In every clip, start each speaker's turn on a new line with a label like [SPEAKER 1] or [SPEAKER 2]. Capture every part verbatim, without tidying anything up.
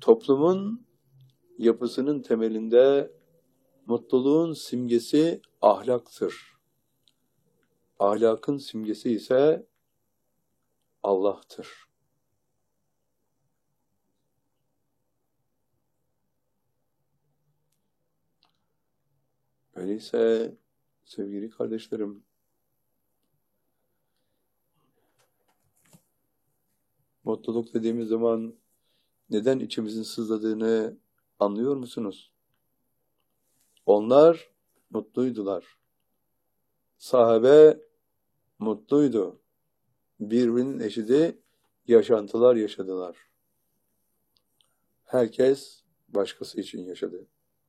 [SPEAKER 1] Toplumun yapısının temelinde mutluluğun simgesi ahlaktır. Ahlakın simgesi ise Allah'tır. Öyleyse sevgili kardeşlerim, mutluluk dediğimiz zaman neden içimizin sızladığını anlıyor musunuz? Onlar mutluydular. Sahabe mutluydu. Birbirinin eşidi yaşantılar yaşadılar. Herkes başkası için yaşadı.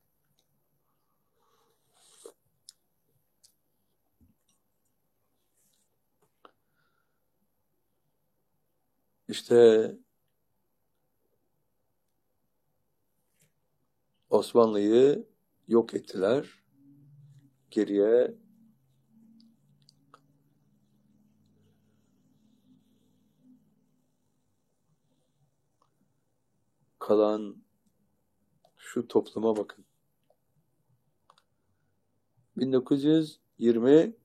[SPEAKER 1] İşte Osmanlı'yı yok ettiler. Geriye kalan şu topluma bakın. bin dokuz yüz yirmi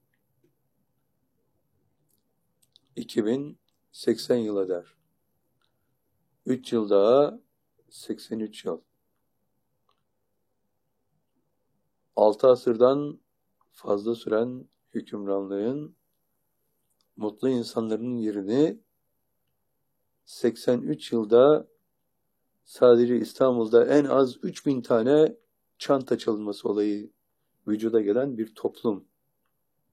[SPEAKER 1] iki bin seksen yıl eder. üç yıl daha seksen üç yıl. altı asırdan fazla süren hükümranlığın mutlu insanların yerini seksen üç yılda sadece İstanbul'da en az üç bin tane çanta çalınması olayı vücuda gelen bir toplum